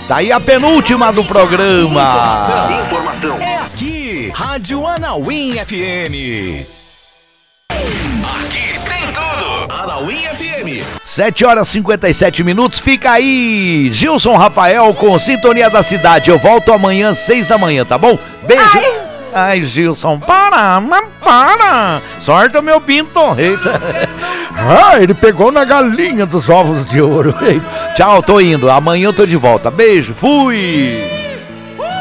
Daí a penúltima do programa. Informação é aqui, Rádio Anauim FM. Aqui tem tudo. Anauim FM. 7h57. Fica aí, Gilson Rafael com Sintonia da Cidade. Eu volto amanhã, 6 da manhã, tá bom? Beijo. Ai, Gilson, para. Sorte o meu pinto. Eita. Ele pegou na galinha dos ovos de ouro. Tchau, tô indo. Amanhã eu tô de volta. Beijo, fui.